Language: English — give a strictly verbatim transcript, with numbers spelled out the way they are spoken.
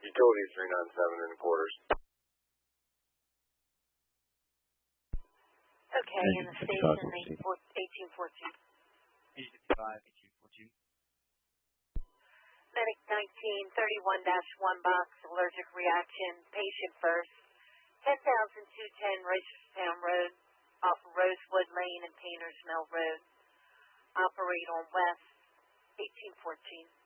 Utilities three nine seven in the quarters. Okay, and the station eighteen fourteen. eight fifty-five, eighteen fourteen. Medic nineteen thirty-one dash one box, allergic reaction, patient first, ten thousand two ten Reisterstown Road, off of Rosewood Lane and Painters Mill Road. Operate on West, eighteen fourteen.